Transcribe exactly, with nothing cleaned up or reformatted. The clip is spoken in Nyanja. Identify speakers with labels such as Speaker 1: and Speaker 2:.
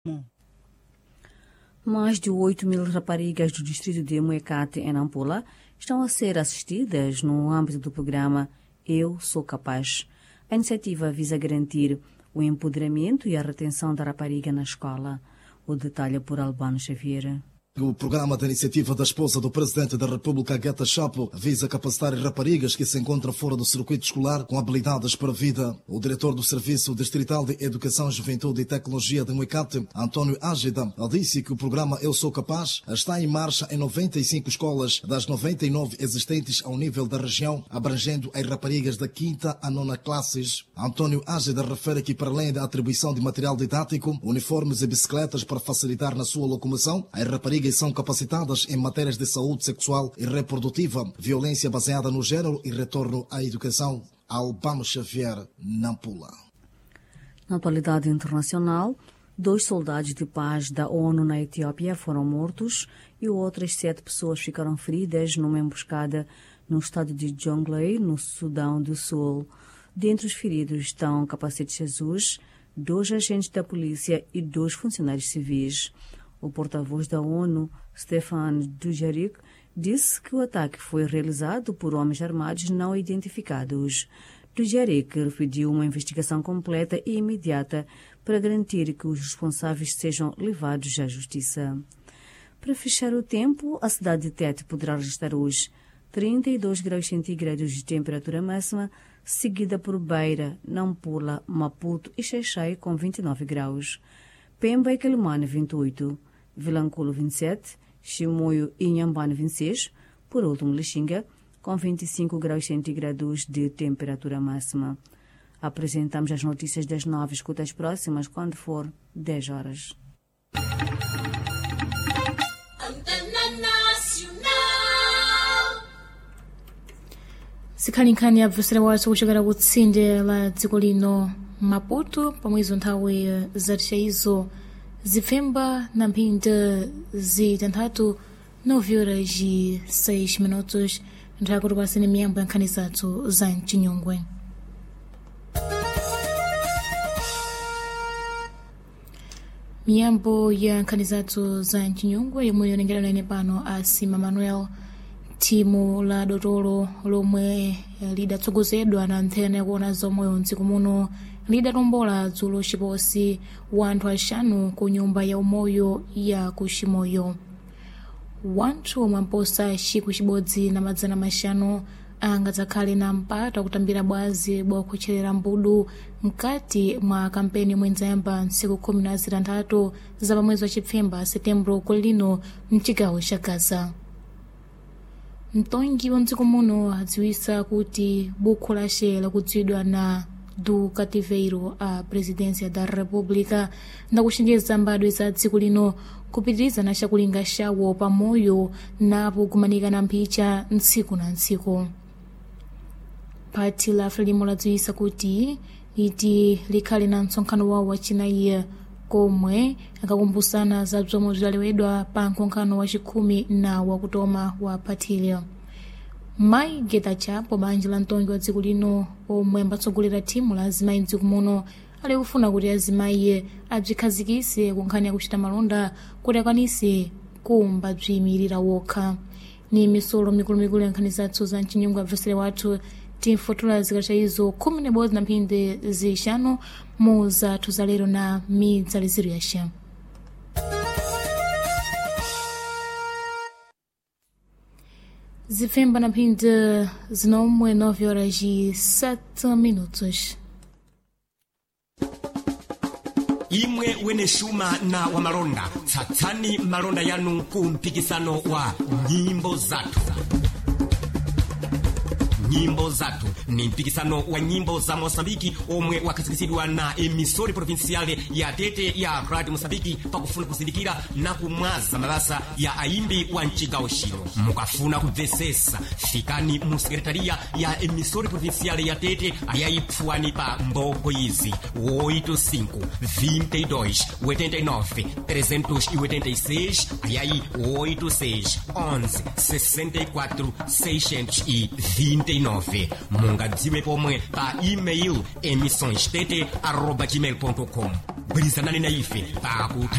Speaker 1: Mais de oito mil raparigas do distrito de Muecate, em Nampula, estão a ser assistidas no âmbito do programa Eu Sou Capaz. A iniciativa visa garantir o empoderamento e a retenção da rapariga na escola. O detalhe por Albano Xavier.
Speaker 2: O programa da iniciativa da esposa do Presidente da República, Guetta Chapo, visa capacitar raparigas que se encontram fora do circuito escolar com habilidades para a vida. O diretor do Serviço Distrital de Educação, Juventude e Tecnologia de Muecate, Antônio Ágida, disse que o programa Eu Sou Capaz está em marcha em noventa e cinco escolas das noventa e nove existentes ao nível da região, abrangendo as raparigas da quinta a nona classes. Antônio Ágida refere que, para além da atribuição de material didático, uniformes e bicicletas para facilitar na sua locomoção, as raparigas são capacitadas em matérias de saúde sexual e reprodutiva, violência baseada no género e retorno à educação. Albano Xavier, Nampula.
Speaker 1: Na atualidade internacional, dois soldados de paz da ONU na Etiópia foram mortos e outras sete pessoas ficaram feridas numa emboscada no estado de Jonglei, no Sudão do Sul. Dentre os feridos estão Capacete Jesus, dois agentes da polícia e dois funcionários civis. O porta-voz da ONU, Stefan Dujarric, disse que o ataque foi realizado por homens armados não identificados. Dujarric pediu uma investigação completa e imediata para garantir que os responsáveis sejam levados à justiça. Para fechar o tempo, a cidade de Tete poderá registrar hoje trinta e dois graus centígrados de temperatura máxima, seguida por Beira, Nampula, Maputo e Xai-Xai com vinte e nove graus. Pemba e Quelimane, vinte e oito. Vilanculo, vinte e sete, Chimoio e Inhambane, vinte e seis, por último Lixinga, com vinte e cinco graus centígrados de temperatura máxima. Apresentamos as notícias das nove, escuta as próximas quando for dez horas.
Speaker 3: Sikhalinkhani abvesera wathu kuchokera kutsinde la dziko lino Maputo pamwezo nthawi zatixaizo zifemba na mphindi zitanthatu nove horas e seis minutos nthakuri kwasini miyambo ya nkhani zathu za mchinyongwe. Miyambo ya nkhani zathu za mchinyongwe yomwe yonengerana ine pano a Sima Manuel. Timu la dotolo lomwe lidatsogozedwa na nthene yakuona zomweyo mdziko muno lidatombola dzulo chiposi wanthu axanu ku nyumba ya umoyo ya kuximoyo. Wanthu mwamposa xiku chibodzi na madzana maxanu angadzakhale na mpata kutambira bwazi bwa kutcherera mbudu mkati mwa kampeni yomwe idzayamba ntsiku khumi na zitanthatu za pamwezi wa chipfemba setembro kuli lino mchigawo cha Gaza. Mtongi wa mdziko muno adziwisa kuti bukhu lace lakudziwidwa na do cativeiro a presidência da República ndakuchenjeza mbadwe za dziko lino kupitiriza na chakulinga chawo pamoyo napo kumanika na mphicha ntsiku na ntsiku. Pati la Frelimo ladziwisa kuti liti likhale na msonkhano wawo wachinayi komwe akakumbusana za bzomwe bzalewedwa pa nkhonkhano wa chikhumi na wakutoma wa Patilha. Mai Guetta Chapo banja la mtongi wa dziko lino omwe ambatsogolera thimu la azimayi mdziko muno ali kufuna kuti azimayi abzikhazikise ku nkhani ya kuchita malonda kuti akwanise kumba bziyimirira wokha. Ni misolo mikulumikulu ya nkhani zathu za mchinyongo abvesere wathu timfotula zikachaizo khumi na bodzi na mphindi zixanu mu zathu za lero na midzaliziro yaxa. Zifemba na mphindi zinomwe nove horas e sete minutos.
Speaker 4: Imwe wene shuma na wa malonda tsatsani malonda yanu ku mpikisano wa nyimbo zatu. Nyimbo zatu ni mpikisano wa nyimbo za Mosambiki omwe wakazikisidwa na emisori provinciale ya Tete ya Radio Mosambiki pakufuna kuzindikira na kumwaza malasa ya aimbi wa mchigawo chino. Mukafuna kubvesesa fikani mu sekretaria ya emisori provinciale ya Tete ayayipfuani pa mbogo izi oito cinco vinte e dois oitenta e nove trezentos e oitenta e seis ayayi oito seis onze sessenta e quatro seiscentos e vinte e nove. Mungadziwe pomwe pa e-mail emissões tete arroba gmail ponto com. gwirizanani na ife pakutha